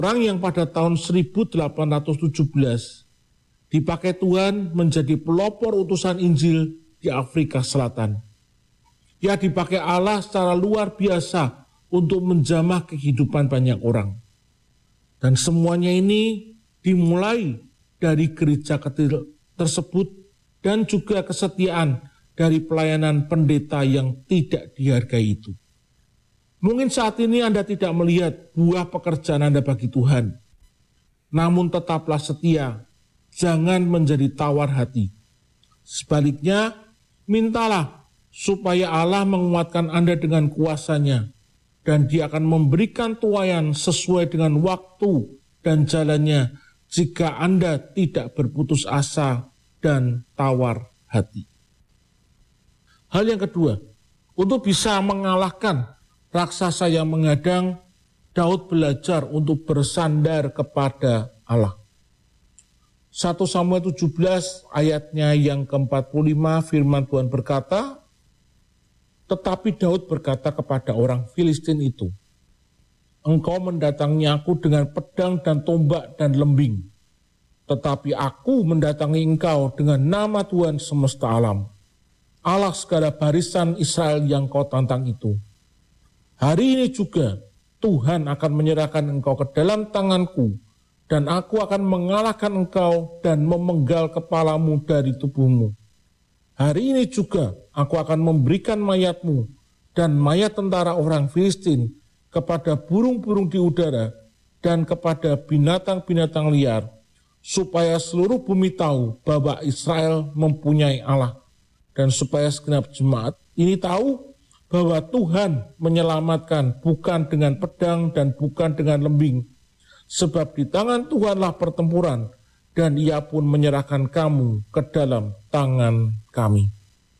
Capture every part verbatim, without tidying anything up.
Perang yang pada tahun seribu delapan ratus tujuh belas dipakai Tuhan menjadi pelopor utusan Injil di Afrika Selatan. Ya, dipakai Allah secara luar biasa untuk menjamah kehidupan banyak orang. Dan semuanya ini dimulai dari gereja kecil tersebut dan juga kesetiaan dari pelayanan pendeta yang tidak dihargai itu. Mungkin saat ini Anda tidak melihat buah pekerjaan Anda bagi Tuhan. Namun tetaplah setia, jangan menjadi tawar hati. Sebaliknya, mintalah supaya Allah menguatkan Anda dengan kuasa-Nya, dan Dia akan memberikan tuaian sesuai dengan waktu dan jalannya jika Anda tidak berputus asa dan tawar hati. Hal yang kedua, untuk bisa mengalahkan raksasa yang menghadang, Daud belajar untuk bersandar kepada Allah. satu Samuel tujuh belas ayatnya yang ke empat puluh lima, firman Tuhan berkata, tetapi Daud berkata kepada orang Filistin itu, engkau mendatangi aku dengan pedang dan tombak dan lembing, tetapi aku mendatangi engkau dengan nama Tuhan semesta alam, Allah segala barisan Israel yang kau tantang itu. Hari ini juga Tuhan akan menyerahkan engkau ke dalam tanganku, dan aku akan mengalahkan engkau dan memenggal kepalamu dari tubuhmu. Hari ini juga aku akan memberikan mayatmu dan mayat tentara orang Filistin kepada burung-burung di udara dan kepada binatang-binatang liar, supaya seluruh bumi tahu bahwa Israel mempunyai Allah, dan supaya segenap jemaat ini tahu bahwa Tuhan menyelamatkan bukan dengan pedang dan bukan dengan lembing, sebab di tangan Tuhanlah pertempuran, dan Ia pun menyerahkan kamu ke dalam tangan kami.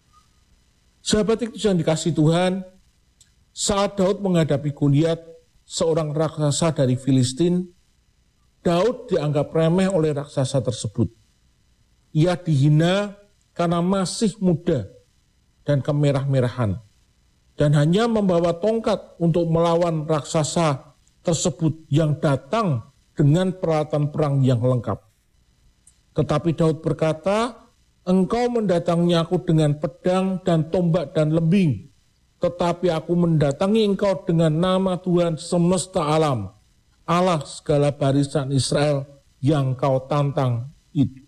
Sahabat itu yang dikasihi Tuhan, saat Daud menghadapi Goliat, seorang raksasa dari Filistin, Daud dianggap remeh oleh raksasa tersebut. Ia dihina karena masih muda dan kemerah-merahan, dan hanya membawa tongkat untuk melawan raksasa tersebut yang datang dengan peralatan perang yang lengkap. Tetapi Daud berkata, engkau mendatangi aku dengan pedang dan tombak dan lembing, tetapi aku mendatangi engkau dengan nama Tuhan semesta alam, Allah segala barisan Israel yang kau tantang itu.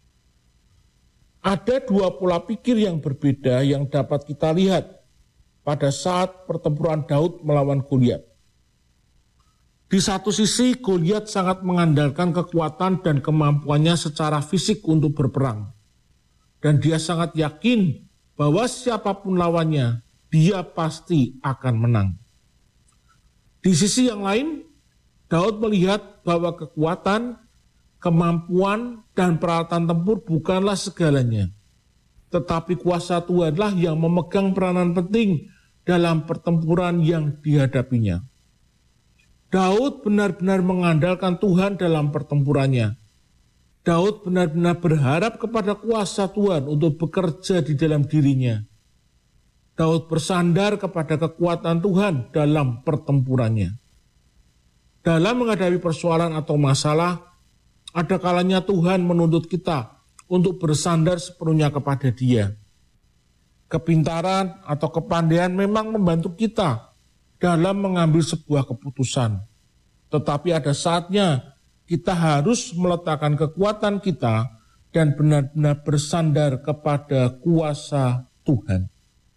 Ada dua pola pikir yang berbeda yang dapat kita lihat pada saat pertempuran Daud melawan Goliat. Di satu sisi, Goliat sangat mengandalkan kekuatan dan kemampuannya secara fisik untuk berperang. Dan dia sangat yakin bahwa siapapun lawannya, dia pasti akan menang. Di sisi yang lain, Daud melihat bahwa kekuatan, kemampuan, dan peralatan tempur bukanlah segalanya. Tetapi kuasa Tuhanlah yang memegang peranan penting dalam pertempuran yang dihadapinya. Daud benar-benar mengandalkan Tuhan dalam pertempurannya. Daud benar-benar berharap kepada kuasa Tuhan untuk bekerja di dalam dirinya. Daud bersandar kepada kekuatan Tuhan dalam pertempurannya. Dalam menghadapi persoalan atau masalah, ada kalanya Tuhan menuntut kita untuk bersandar sepenuhnya kepada Dia. Kepintaran atau kepandaian memang membantu kita dalam mengambil sebuah keputusan. Tetapi ada saatnya kita harus meletakkan kekuatan kita dan benar-benar bersandar kepada kuasa Tuhan.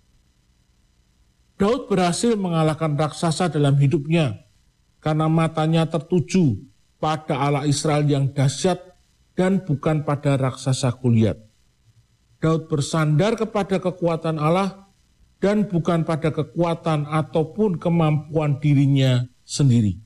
Daud berhasil mengalahkan raksasa dalam hidupnya karena matanya tertuju pada Allah Israel yang dahsyat dan bukan pada raksasa Goliat. Daud bersandar kepada kekuatan Allah dan bukan pada kekuatan ataupun kemampuan dirinya sendiri.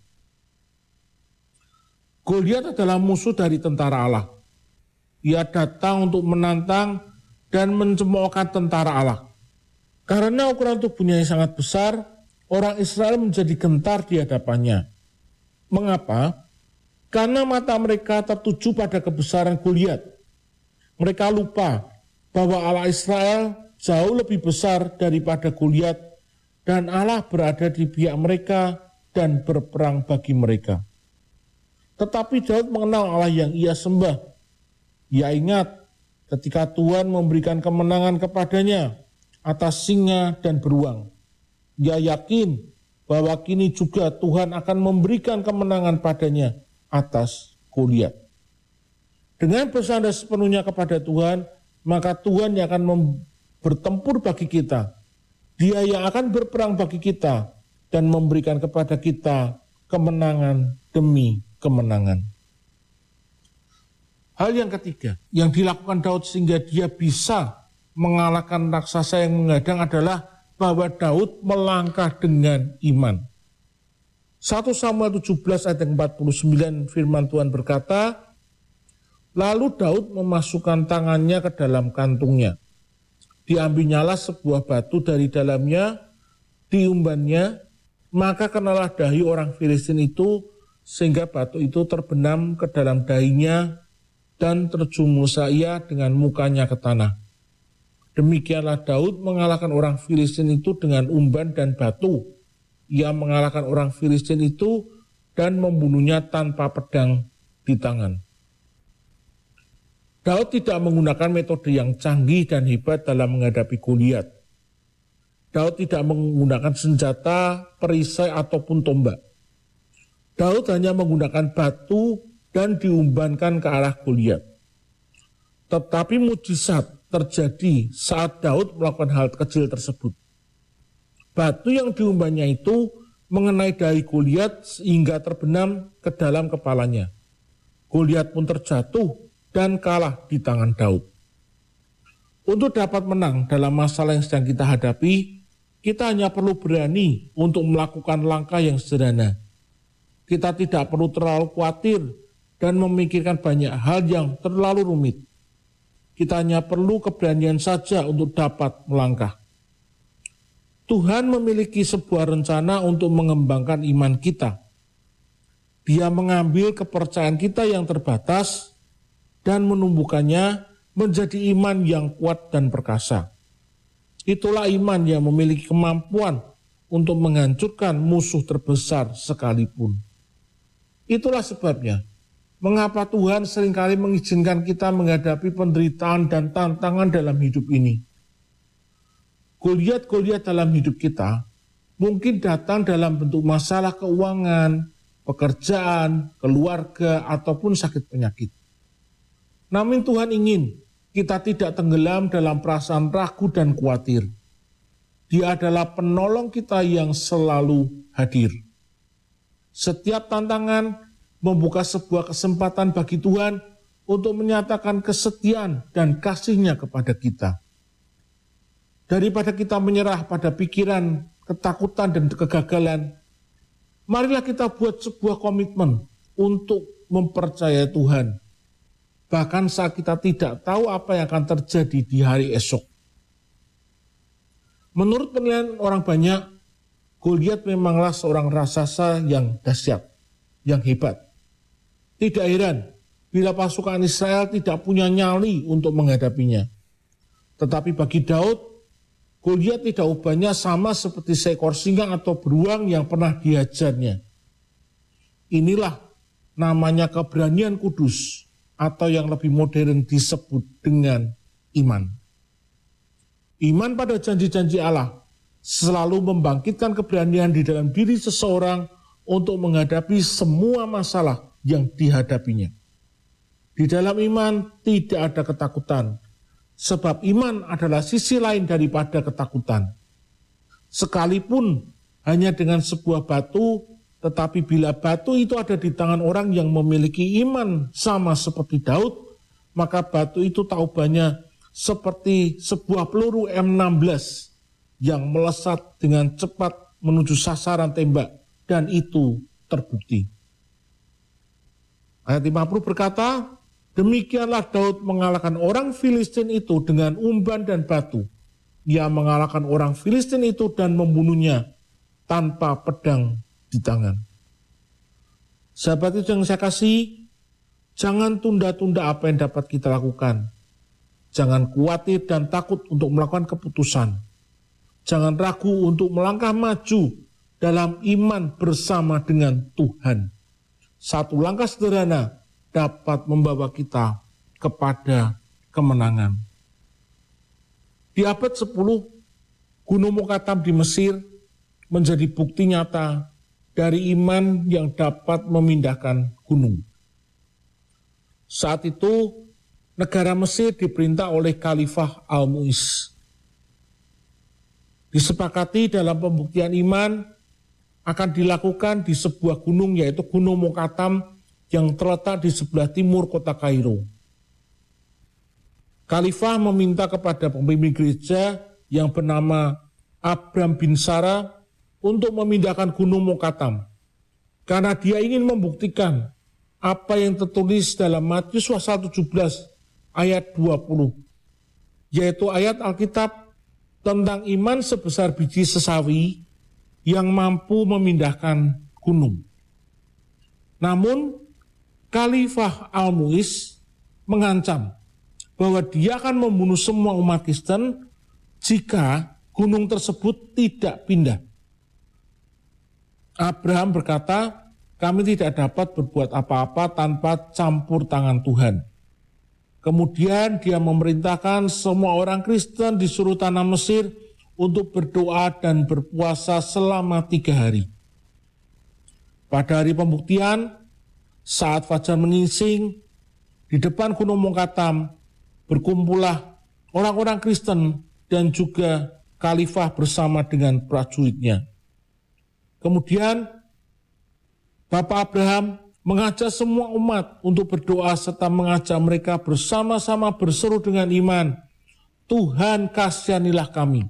Goliat adalah musuh dari tentara Allah. Ia datang untuk menantang dan mencemoohkan tentara Allah. Karena ukuran tubuhnya yang sangat besar, orang Israel menjadi gentar di hadapannya. Mengapa? Karena mata mereka tertuju pada kebesaran Goliat. Mereka lupa bahwa Allah Israel jauh lebih besar daripada Goliat, dan Allah berada di pihak mereka dan berperang bagi mereka. Tetapi Daud mengenal Allah yang ia sembah. Ia ingat ketika Tuhan memberikan kemenangan kepadanya atas singa dan beruang. Ia yakin bahwa kini juga Tuhan akan memberikan kemenangan padanya atas Goliat. Dengan bersandar sepenuhnya kepada Tuhan, maka Tuhan yang akan bertempur bagi kita. Dia yang akan berperang bagi kita dan memberikan kepada kita kemenangan demi kemenangan. Hal yang ketiga yang dilakukan Daud sehingga dia bisa mengalahkan raksasa yang menghadang adalah bahwa Daud melangkah dengan iman. satu Samuel tujuh belas ayat empat puluh sembilan firman Tuhan berkata, lalu Daud memasukkan tangannya ke dalam kantungnya. Diambilnyalah sebuah batu dari dalamnya, diumbannya, maka kenalah dahi orang Filistin itu, sehingga batu itu terbenam ke dalam dahinya, dan terjumusah ia dengan mukanya ke tanah. Demikianlah Daud mengalahkan orang Filistin itu dengan umban dan batu. Ia mengalahkan orang Filistin itu dan membunuhnya tanpa pedang di tangan. Daud tidak menggunakan metode yang canggih dan hebat dalam menghadapi Goliat. Daud tidak menggunakan senjata, perisai, ataupun tombak. Daud hanya menggunakan batu dan diumbankan ke arah Goliat. Tetapi mujizat terjadi saat Daud melakukan hal kecil tersebut. Batu yang diumbannya itu mengenai dahi Goliat sehingga terbenam ke dalam kepalanya. Goliat pun terjatuh dan kalah di tangan Daud. Untuk dapat menang dalam masalah yang sedang kita hadapi, kita hanya perlu berani untuk melakukan langkah yang sederhana. Kita tidak perlu terlalu khawatir dan memikirkan banyak hal yang terlalu rumit. Kita hanya perlu keberanian saja untuk dapat melangkah. Tuhan memiliki sebuah rencana untuk mengembangkan iman kita. Dia mengambil kepercayaan kita yang terbatas dan menumbuhkannya menjadi iman yang kuat dan perkasa. Itulah iman yang memiliki kemampuan untuk menghancurkan musuh terbesar sekalipun. Itulah sebabnya mengapa Tuhan seringkali mengizinkan kita menghadapi penderitaan dan tantangan dalam hidup ini. Goliat-goliat dalam hidup kita mungkin datang dalam bentuk masalah keuangan, pekerjaan, keluarga, ataupun sakit penyakit. Namun Tuhan ingin kita tidak tenggelam dalam perasaan ragu dan khawatir. Dia adalah penolong kita yang selalu hadir. Setiap tantangan membuka sebuah kesempatan bagi Tuhan untuk menyatakan kesetiaan dan kasih-Nya kepada kita. Daripada kita menyerah pada pikiran, ketakutan, dan kegagalan, marilah kita buat sebuah komitmen untuk mempercayai Tuhan. Bahkan saat kita tidak tahu apa yang akan terjadi di hari esok. Menurut penilaian orang banyak, Goliat memanglah seorang raksasa yang dahsyat, yang hebat. Tidak heran bila pasukan Israel tidak punya nyali untuk menghadapinya. Tetapi bagi Daud, Goliat tidak ubahnya sama seperti seekor singa atau beruang yang pernah dihajarnya. Inilah namanya keberanian kudus, atau yang lebih modern disebut dengan iman. Iman pada janji-janji Allah selalu membangkitkan keberanian di dalam diri seseorang untuk menghadapi semua masalah yang dihadapinya. Di dalam iman tidak ada ketakutan, sebab iman adalah sisi lain daripada ketakutan. Sekalipun hanya dengan sebuah batu, tetapi bila batu itu ada di tangan orang yang memiliki iman sama seperti Daud, maka batu itu tak ubahnya seperti sebuah peluru M enam belas yang melesat dengan cepat menuju sasaran tembak, dan itu terbukti. Ayat lima puluh berkata, demikianlah Daud mengalahkan orang Filistin itu dengan umban dan batu. Ia mengalahkan orang Filistin itu dan membunuhnya tanpa pedang di tangan. Sahabat itu yang saya kasih, jangan tunda-tunda apa yang dapat kita lakukan. Jangan khawatir dan takut untuk melakukan keputusan. Jangan ragu untuk melangkah maju dalam iman bersama dengan Tuhan. satu langkah sederhana dapat membawa kita kepada kemenangan. Di abad sepuluh, Gunung Mokattam di Mesir menjadi bukti nyata dari iman yang dapat memindahkan gunung. Saat itu, negara Mesir diperintah oleh Khalifah Al-Mu'iz. Disepakati dalam pembuktian iman akan dilakukan di sebuah gunung, yaitu Gunung Mokattam yang terletak di sebelah timur kota Kairo. Khalifah meminta kepada pemimpin gereja yang bernama Abram bin Sara untuk memindahkan Gunung Mokattam, karena dia ingin membuktikan apa yang tertulis dalam Matius pasal tujuh belas ayat dua puluh, yaitu ayat Alkitab tentang iman sebesar biji sesawi yang mampu memindahkan gunung. Namun, Khalifah Al-Mu'iz mengancam bahwa dia akan membunuh semua umat Kristen jika gunung tersebut tidak pindah. Abraham berkata, kami tidak dapat berbuat apa-apa tanpa campur tangan Tuhan. Kemudian dia memerintahkan semua orang Kristen di seluruh tanah Mesir untuk berdoa dan berpuasa selama tiga hari. Pada hari pembuktian, saat fajar menyingsing, di depan Gunung Mokattam berkumpullah orang-orang Kristen dan juga Khalifah bersama dengan prajuritnya. Kemudian Bapak Abraham mengajak semua umat untuk berdoa serta mengajak mereka bersama-sama berseru dengan iman, Tuhan kasihanilah kami.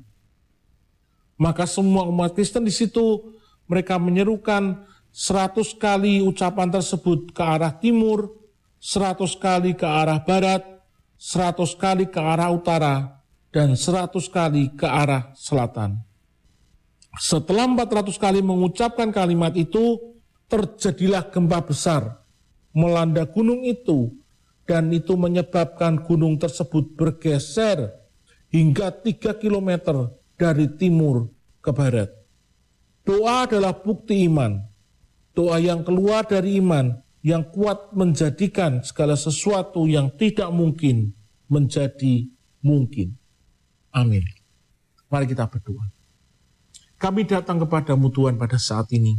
Maka semua umat Kristen di situ mereka menyerukan seratus kali ucapan tersebut ke arah timur, seratus kali ke arah barat, seratus kali ke arah utara, dan seratus kali ke arah selatan. Setelah empat ratus kali mengucapkan kalimat itu, terjadilah gempa besar melanda gunung itu, dan itu menyebabkan gunung tersebut bergeser hingga tiga kilometer dari timur ke barat. Doa adalah bukti iman. Doa yang keluar dari iman yang kuat menjadikan segala sesuatu yang tidak mungkin menjadi mungkin. Amin. Mari kita berdoa. Kami datang kepadamu Tuhan pada saat ini.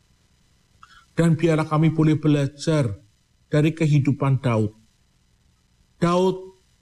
Dan biarlah kami boleh belajar dari kehidupan Daud. Daud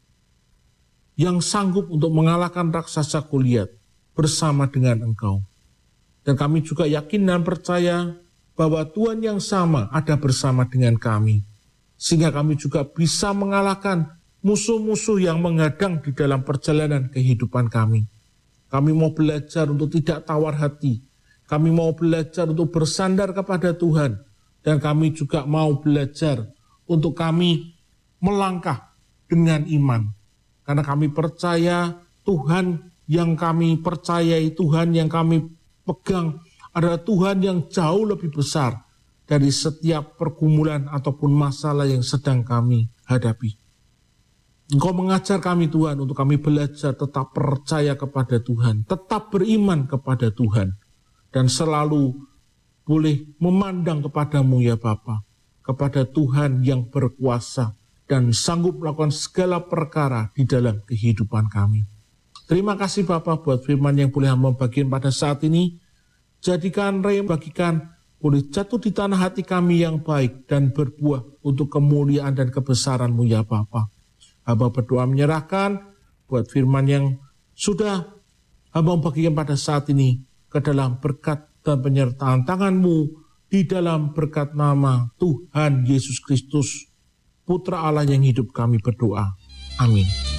yang sanggup untuk mengalahkan raksasa Goliat bersama dengan Engkau. Dan kami juga yakin dan percaya bahwa Tuhan yang sama ada bersama dengan kami. Sehingga kami juga bisa mengalahkan musuh-musuh yang menghadang di dalam perjalanan kehidupan kami. Kami mau belajar untuk tidak tawar hati. Kami mau belajar untuk bersandar kepada Tuhan. Dan kami juga mau belajar untuk kami melangkah dengan iman. Karena kami percaya Tuhan yang kami percayai, Tuhan yang kami pegang adalah Tuhan yang jauh lebih besar dari setiap pergumulan ataupun masalah yang sedang kami hadapi. Engkau mengajar kami Tuhan untuk kami belajar tetap percaya kepada Tuhan, tetap beriman kepada Tuhan, dan selalu boleh memandang kepadamu ya Bapa, kepada Tuhan yang berkuasa dan sanggup melakukan segala perkara di dalam kehidupan kami. Terima kasih Bapa buat firman yang boleh hamba bagikan pada saat ini. Jadikan rem bagikan boleh jatuh di tanah hati kami yang baik dan berbuah untuk kemuliaan dan kebesaran-Mu ya Bapa. Hamba berdoa menyerahkan buat firman yang sudah hamba bagikan pada saat ini ke dalam berkat dan penyertaan tangan-Mu di dalam berkat nama Tuhan Yesus Kristus, Putra Allah yang hidup kami berdoa. Amin.